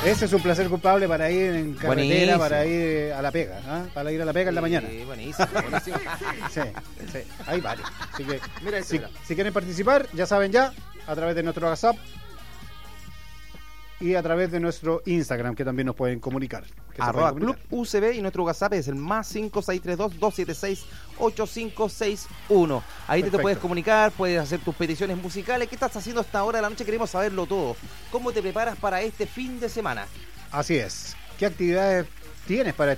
Ese es un placer culpable para ir en carretera, Buenísimo. para ir a la pega, ¿ah? Para ir a la pega en la mañana. Sí, buenísimo, buenísimo. Sí, sí, hay varios. Así que Mira, si quieren participar, ya saben ya, a través de nuestro WhatsApp y a través de nuestro Instagram, que también nos pueden comunicar. Que se @Club pueden comunicar. UCB y nuestro WhatsApp es el +5632-276-8561. Ahí te Perfecto. puedes comunicar, puedes hacer tus peticiones musicales. ¿Qué estás haciendo hasta ahora de la noche? Queremos saberlo todo. ¿Cómo te preparas para este fin de semana? Así es. ¿Qué actividades tienes para